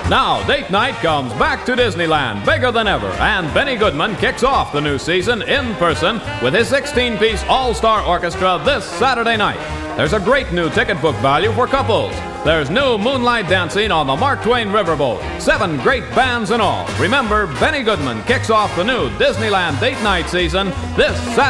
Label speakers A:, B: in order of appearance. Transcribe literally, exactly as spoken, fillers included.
A: Now, date night comes back to Disneyland, bigger than ever, and Benny Goodman kicks off the new season in person with his sixteen-piece all-star orchestra this Saturday night. There's a great new ticket book value for couples. There's new moonlight dancing on the Mark Twain Riverboat. Seven great bands in all. Remember, Benny Goodman kicks off the new Disneyland date night season this Saturday.